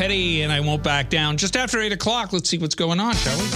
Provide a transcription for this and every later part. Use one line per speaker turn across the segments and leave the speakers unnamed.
Petty and I Won't Back Down. Just after 8 o'clock, let's see what's going on, shall we?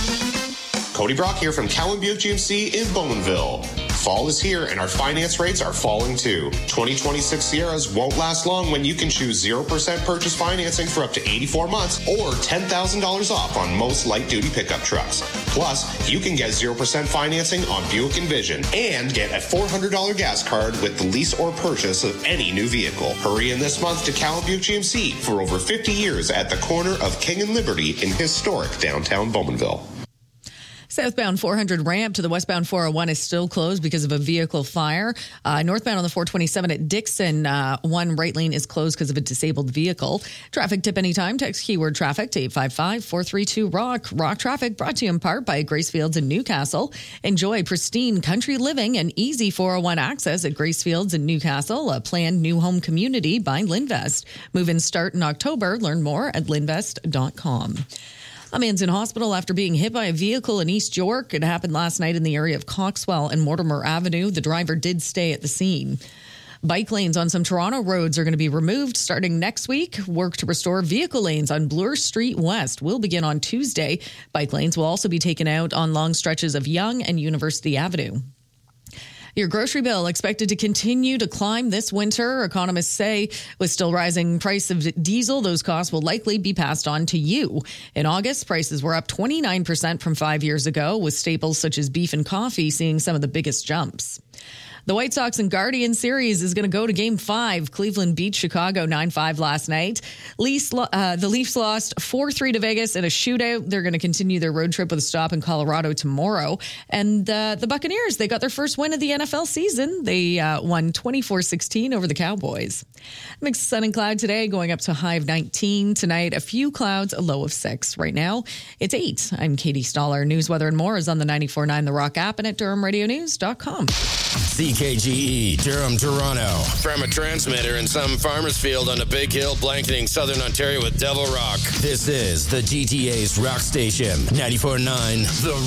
Cody Brock here from Cowan Buick GMC in Bowmanville. Fall is here and our finance rates are falling too. 2026 Sierras won't last long when you can choose 0% purchase financing for up to 84 months or $10,000 off on most light-duty pickup trucks. Plus, you can get 0% financing on Buick Envision and get a $400 gas card with the lease or purchase of any new vehicle. Hurry in this month to Cowan Buick GMC for over 50 years at the corner of King and Liberty in historic downtown Bowmanville.
Southbound 400 ramp to the westbound 401 is still closed because of a vehicle fire. Northbound on the 427 at Dixon, one right lane is closed because of a disabled vehicle. Traffic tip anytime. Text keyword traffic to 855-432-ROCK. Rock Traffic brought to you in part by Gracefields in Newcastle. Enjoy pristine country living and easy 401 access at Gracefields in Newcastle, a planned new home community by Linvest. Move-ins start in October. Learn more at linvest.com. A man's in hospital after being hit by a vehicle in East York. It happened last night in the area of Coxwell and Mortimer Avenue. The driver did stay at the scene. Bike lanes on some Toronto roads are going to be removed starting next week. Work to restore vehicle lanes on Bloor Street West will begin on Tuesday. Bike lanes will also be taken out on long stretches of Yonge and University Avenue. Your grocery bill expected to continue to climb this winter. Economists say with still rising price of diesel, those costs will likely be passed on to you. In August, prices were up 29% from 5 years ago, with staples such as beef and coffee seeing some of the biggest jumps. The White Sox and Guardians series is going to go to Game 5. Cleveland beat Chicago 9-5 last night. The Leafs lost 4-3 to Vegas in a shootout. They're going to continue their road trip with a stop in Colorado tomorrow. And the Buccaneers, they got their first win of the NFL season. They won 24-16 over the Cowboys. Mixed sun and cloud today, going up to a high of 19. Tonight, a few clouds, a low of 6. Right now, it's 8. I'm Katie Stoller. News, weather, and more is on the 94.9 The Rock app and at DurhamRadioNews.com.
CKGE, Durham, Toronto. From a transmitter in some farmer's field on a big hill blanketing southern Ontario with Devil Rock. This is the GTA's rock station, 94.9 The